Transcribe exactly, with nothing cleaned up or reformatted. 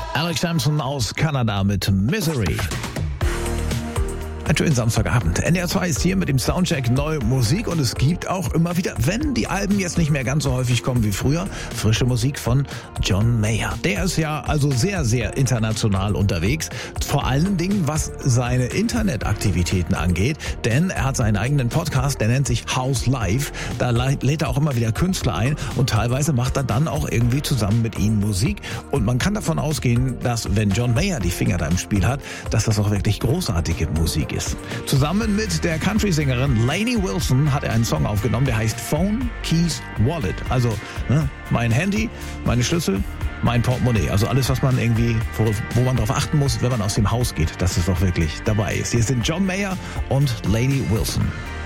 Alex Sampson aus Kanada mit Misery. Einen schönen Samstagabend. N D R zwei ist hier mit dem Soundcheck neue Musik und es gibt auch immer wieder, wenn die Alben jetzt nicht mehr ganz so häufig kommen wie früher, frische Musik von John Mayer. Der ist ja also sehr, sehr international unterwegs, vor allen Dingen was seine Internetaktivitäten angeht, denn er hat seinen eigenen Podcast, der nennt sich House Live. Da lädt er auch immer wieder Künstler ein und teilweise macht er dann auch irgendwie zusammen mit ihnen Musik und man kann davon ausgehen, dass wenn John Mayer die Finger da im Spiel hat, dass das auch wirklich großartige Musik ist. Zusammen mit der Country-Sängerin Lainey Wilson hat er einen Song aufgenommen, der heißt Phone, Keys, Wallet. Also ne, mein Handy, meine Schlüssel, mein Portemonnaie. Also alles, was man irgendwie, wo, wo man darauf achten muss, wenn man aus dem Haus geht, dass es doch wirklich dabei ist. Hier sind John Mayer und Lainey Wilson.